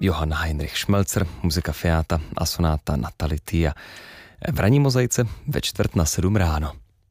Johann Heinrich Schmelzer, muzika Fiata a sonáta Natalitia. V ranní mozaice ve 6:45 ráno.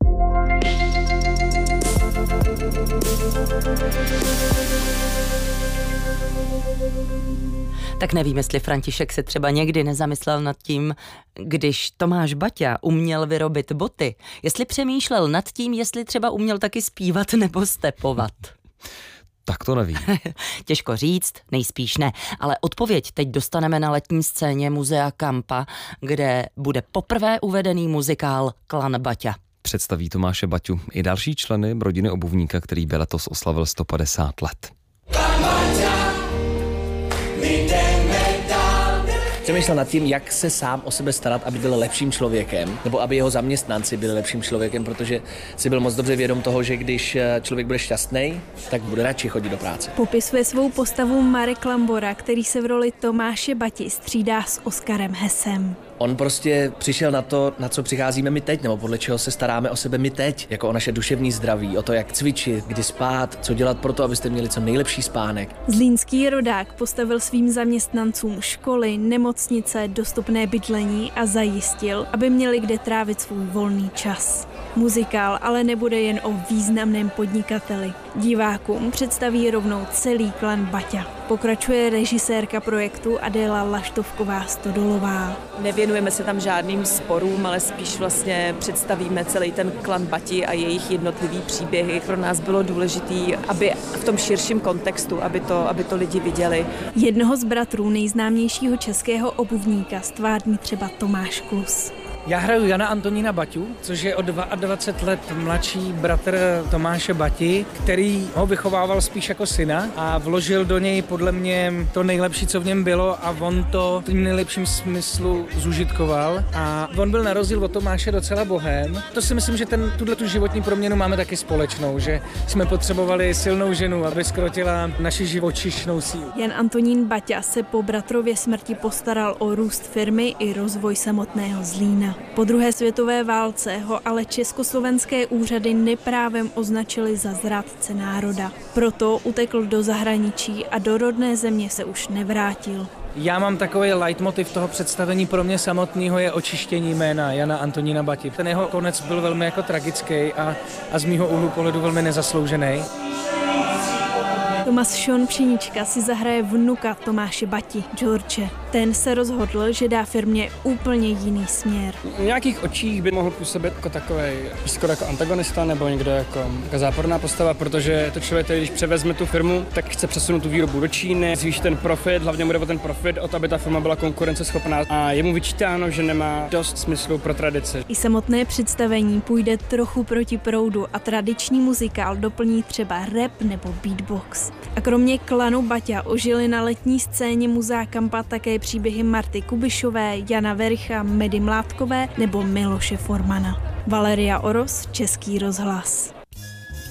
Tak nevím, jestli František se třeba někdy nezamyslel nad tím, když Tomáš Baťa uměl vyrobit boty, jestli přemýšlel nad tím, jestli třeba uměl taky zpívat nebo stepovat. Tak to nevím. Těžko říct, nejspíš ne, ale odpověď teď dostaneme na letní scéně Muzea Kampa, kde bude poprvé uvedený muzikál Klan Baťa. Představí Tomáše Baťu i další členy rodiny obuvníka, který by letos oslavil 150 let. Přemýšlel nad tím, jak se sám o sebe starat, aby byl lepším člověkem, nebo aby jeho zaměstnanci byli lepším člověkem, protože si byl moc dobře vědom toho, že když člověk bude šťastný, tak bude radši chodit do práce. Popisuje svou postavu Marek Lambora, který se v roli Tomáše Bati střídá s Oskarem Hessem. On prostě přišel na to, na co přicházíme my teď, nebo podle čeho se staráme o sebe my teď, jako o naše duševní zdraví, o to, jak cvičit, kdy spát, co dělat pro to, abyste měli co nejlepší spánek. Zlínský rodák postavil svým zaměstnancům školy, nemocnice, dostupné bydlení a zajistil, aby měli kde trávit svůj volný čas. Muzikál ale nebude jen o významném podnikateli. Divákům představí rovnou celý klan Baťa. Pokračuje režisérka projektu Adéla Laštovková Stodolová. Nevěnujeme se tam žádným sporům, ale spíš vlastně představíme celý ten klan Bati a jejich jednotlivý příběhy. Pro nás bylo důležité, aby v tom širším kontextu, aby to lidi viděli. Jednoho z bratrů nejznámějšího českého obuvníka stvární třeba Tomáš Klus. Já hraju Jana Antonína Baťu, což je o 22 let mladší bratr Tomáše Bati, který ho vychovával spíš jako syna a vložil do něj podle mě to nejlepší, co v něm bylo, a on to v tím nejlepším smyslu zužitkoval. A on byl na rozdíl od Tomáše docela bohém. To si myslím, že tu životní proměnu máme taky společnou, že jsme potřebovali silnou ženu, aby zkrotila naši živočišnou sílu. Jan Antonín Baťa se po bratrově smrti postaral o růst firmy i rozvoj samotného Zlína. Po druhé světové válce ho ale československé úřady neprávem označily za zrádce národa. Proto utekl do zahraničí a do rodné země se už nevrátil. Já mám takový leitmotiv toho představení pro mě samotného je očištění jména Jana Antonína Bati. Ten jeho konec byl velmi jako tragický a z mýho úhlu pohledu velmi nezasloužený. Tomas Šon Pšenička si zahraje vnuka Tomáše Bati, George. Ten se rozhodl, že dá firmě úplně jiný směr. V nějakých očích by mohl působit jako takový skoro jako antagonista nebo někdo jako záporná postava, protože to člověk, když převezme tu firmu, tak chce přesunout tu výrobu do Číny, zvýšit ten profit, hlavně bude o ten profit, o to, aby ta firma byla konkurenceschopná, a je mu vyčítáno, že nemá dost smyslu pro tradici. I samotné představení půjde trochu proti proudu a tradiční muzikál doplní třeba rap nebo beatbox. A kromě klanu Baťa ožili na letní scéně Muzea Kampa také příběhy Marty Kubišové, Jana Vericha, Medy Mládkové nebo Miloše Formana. Valeria Oros, Český rozhlas.